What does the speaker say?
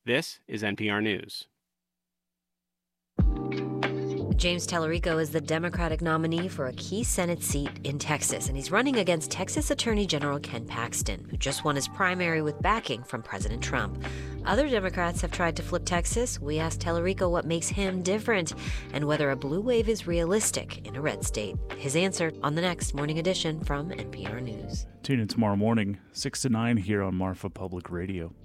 This is NPR News. James Tallarico is the Democratic nominee for a key Senate seat in Texas, and he's running against Texas Attorney General Ken Paxton, who just won his primary with backing from President Trump. Other Democrats have tried to flip Texas. We asked Tallarico what makes him different and whether a blue wave is realistic in a red state. His answer on the next Morning Edition from NPR News. Tune in tomorrow morning, 6 to 9 here on Marfa Public Radio.